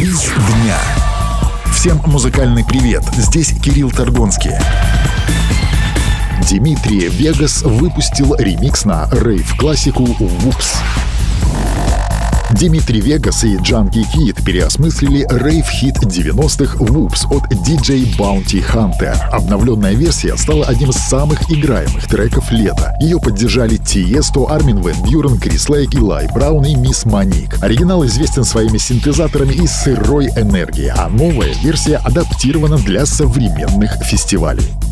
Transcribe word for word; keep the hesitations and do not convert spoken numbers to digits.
Релиз дня. Всем музыкальный привет, здесь Кирилл Торгонский. Димитри Вегас выпустил ремикс на рейв-классику «Whoops». Димитри Вегас и Джанки Кид переосмыслили рейв-хит девяностых «Whoops» от ди джей Bounty Hunter. Обновленная версия стала одним из самых играемых треков лета. Ее поддержали Тиесто, Армин ван Бюрен, Крис Лейк, Илай Браун и Мисс Моник. Оригинал известен своими синтезаторами и сырой энергией, а новая версия адаптирована для современных фестивалей.